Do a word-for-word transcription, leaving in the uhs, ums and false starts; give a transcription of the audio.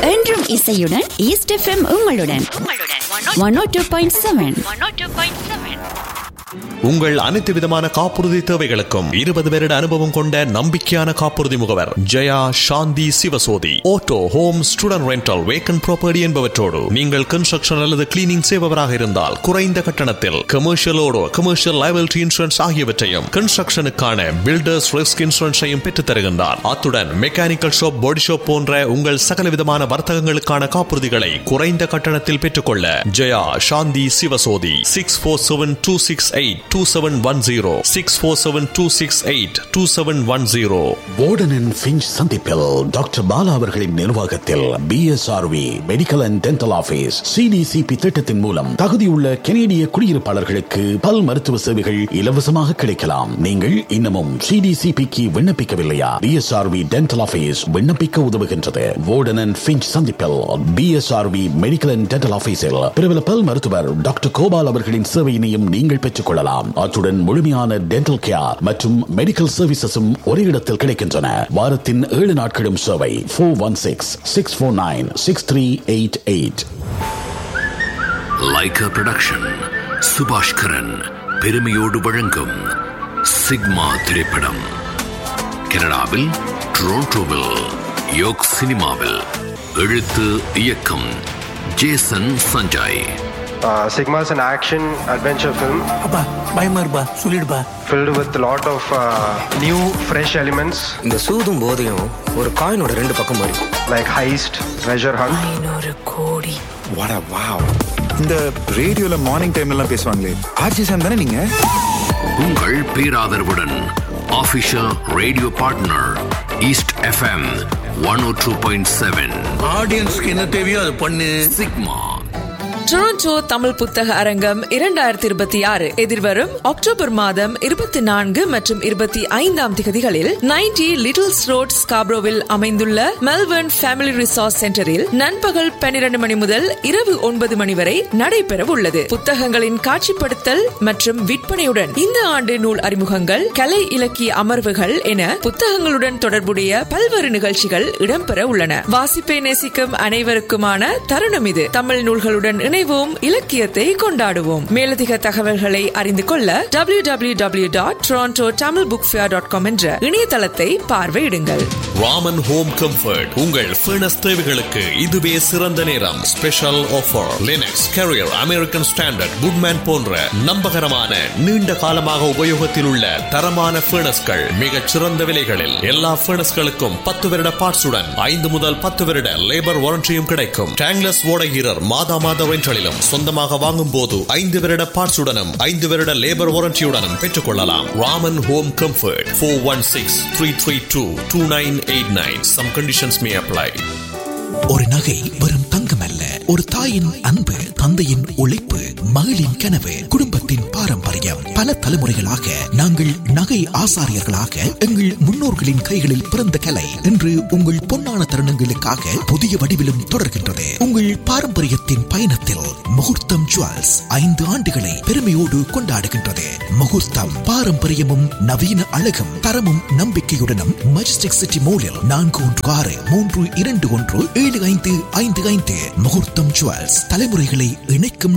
என்றும் இசையுடன் east FM உங்களுடன் ஒன் ஓ டூ பாயிண்ட் செவன். உங்கள் அனைத்து விதமான காப்புறுதி தேவைகளுக்கும் இருபது வருட அனுபவம் கொண்ட நம்பிக்கையான காப்புறுதி முகவர் ஜெயா சாந்தி Sivasothy. Auto, home, student rental, vacant property என்பவற்றோடு நீங்கள் கன்ஸ்ட்ரக்ஷன் அல்லது கிளீனிங் செய்பவராக இருந்தால் குறைந்த கட்டணத்தில் கமர்ஷியலோடு கமர்ஷியல் லைபிலிட்டி இன்சூரன்ஸ் ஆகியவற்றையும் கன்ஸ்ட்ரக்ஷனுக்கான பில்டர்ஸ் ரிஸ்க் இன்சூரன்ஸையும் பெற்றுத் தருகின்றார். அத்துடன் மெக்கானிக்கல் ஷாப், பாடி ஷாப் போன்ற உங்கள் சகல விதமான வர்த்தகங்களுக்கான காப்புறுதிகளை குறைந்த கட்டணத்தில் பெற்றுக்கொள்ள ஜெயா சாந்தி Sivasothy. Six four seven two six eight two seven one zero six four seven two six eight two seven one zero. Warden and Finch சந்திப்பில் டாக்டர் பாலா அவர்களின் நிர்வாகத்தில் B S R we medical and dental office CDCP திட்டத்தின் மூலம் தகுதியுள்ள கனேடிய குடியிருப்பாளர்களுக்கு பல் மருத்துவ சேவைகள் இலவசமாக கிடைக்கலாம். நீங்கள் இன்னமும் சிடிசிபிக்கு விண்ணப்பிக்கவில்லையா? B S R we dental office விண்ணப்பிக்க உதவுகின்றது. வார்டன் அண்ட் ஃபின்ச் சந்திப்பில் B S R we medical and dental ஆபீஸில் பிரபல பல் மருத்துவர் டாக்டர் கோபால் அவர்களின் சேவையினையும் நீங்கள் பெற்றுக் கொள்ளலாம். அத்துடன் முழுமையான டென்டல் கேர் மற்றும் மெடிக்கல் சர்வீசஸும் ஒரே இடத்தில் கிடைக்கின்றன. வாரத்தின் ஏழு நாட்களும் சேவை. Four one six six four nine six three eight eight. Lyca production Subaskaran பெருமையோடு வழங்கும் சிக்மா திரைப்படம் கனடாவில் டொரண்டோவில் யோக் சினிமாவில். எழுத்து இயக்கம் Jason Sanjay. Uh, Sigma is an action adventure film. அப்பா பயமா இருப்பா சொல்லிடுப்பா. Filled with a lot of uh, new fresh elements. இந்த சூதும் போதையும் ஒரு காயினோட ரெண்டு பக்கம் மாதிரி. Like heist, treasure hunt. ஐநூறு கோடி. வாடா வாவ். இந்த ரேடியோல மார்னிங் டைம்ல எல்லாம் பேசுவாங்களே, ஆர்ஜி சாம் தானே நீங்க? உங்கள் பேராதரவுடன் official radio partner east FM one ஓ டூ பாயிண்ட் செவன். ஆடியன்ஸ்க்கு என்ன தேவையோ அது பண்ணு. சிக்மா டொரண்டோ தமிழ் புத்தக அரங்கம் இரண்டாயிரத்தி இருபத்தி ஆறு எதிர்வரும் அக்டோபர் மாதம் இருபத்தி நான்கு மற்றும் இருபத்தி ஐந்தாம் திகதிகளில் நைன்டி லிட்டில்ஸ் ரோட் ஸ்காப்ரோவில் அமைந்துள்ள மெல்பர்ன் ஃபேமிலி ரிசார்ட் சென்டரில் நண்பகல் பன்னிரண்டு மணி முதல் இரவு ஒன்பது மணி வரை நடைபெற உள்ளது. புத்தகங்களின் காட்சிப்படுத்தல் மற்றும் விற்பனையுடன் இந்த ஆண்டு நூல் அறிமுகங்கள், கலை இலக்கிய அமர்வுகள் என புத்தகங்களுடன் தொடர்புடைய பல்வேறு நிகழ்ச்சிகள் இடம்பெற உள்ளன. வாசிப்பை நேசிக்கும் அனைவருக்குமான தருணம் இது. தமிழ் நூல்களுடன் இணைவோம், இலக்கியத்தை கொண்டாடுவோம். மேலதிக தகவல்களை அறிந்து கொள்ள W W W dot Toronto Tamil book fair dot com என்ற இணையதளத்தை பார்வையிடுங்கள். ராமன் ஹோம் கம்ஃபர்ட் உங்கள் ஃபர்னஸ் தேவைகளுக்கு இதுவே சிறந்த நேரம். Special offer. Linux, carrier, American standard, Goodman போன்ற நம்பகரமான நீண்ட காலமாக உபயோகத்தில் உள்ள தரமான ஃபர்னஸ்கள் மிகச் சிறந்த விலைகளில். எல்லா ஃபர்னஸ்களுக்கும் பத்து வருட பார்ட்ஸுடன் ஐந்து முதல் பத்து வருட லேபர் வாரண்டியும் கிடைக்கும். டேங்லஸ் ஓடகீரர் மாதா மாத ரெண்டலிலும் சொந்தமாக வாங்கும் போது ஐந்து வருட பார்ட்ஸுடனும் ஐந்து வருட லேபர் வாரண்டியுடனும் பெற்றுக் கொள்ளலாம். Raman home comfort four one six three three two two nine eight nine. Some conditions மே அப்ளை. ஒரு நகை வெறும் தங்கம் அல்ல, ஒரு தாயின் அன்பு, தந்தையின் உழைப்பு, மகளின் கனவு, குடும்பத்தின் பாரம்பரியம். பல தலைமுறைகளாக நாங்கள் நகை ஆசாரியர்களாக எங்கள் முன்னோர்களின் கைகளில் பிறந்த கலை இன்று உங்கள் பொன்னான தருணங்களுக்காக புதிய வடிவிலும் தொடர்கின்றது. உங்கள் பாரம்பரியத்தின் பயணத்தில் முகூர்த்தம் ஜுவல்ஸ் ஐந்து ஆண்டுகளை பெருமையோடு கொண்டாடுகின்றது. முகூர்த்தம் பாரம்பரியமும் நவீன அழகும் தரமும் நம்பிக்கையுடனும் மஜஸ்டிக் சிட்டி மோலில் நான்கு ஒன்று ஆறு மூன்று இரண்டு ஒன்று ஏழு ஐந்து ஐந்து ஐந்து. முகூர்த்தம் ஜுவல்ஸ் தலைமுறைகளை இணைக்கும்